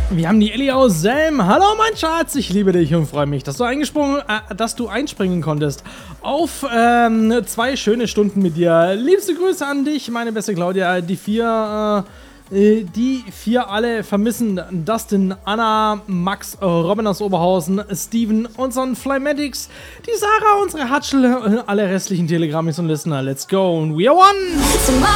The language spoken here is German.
Wir haben die Ellie aus Selm. Hallo mein Schatz, ich liebe dich und freue mich, dass du einspringen konntest auf 2 schöne Stunden mit dir. Liebste Grüße an dich, meine beste Claudia. Die vier alle vermissen Dustin, Anna, Max, Robin aus Oberhausen, Steven, unseren Flymatics, die Sarah, unsere Hatschel, alle restlichen Telegrammis und Listener. Let's go and we are one!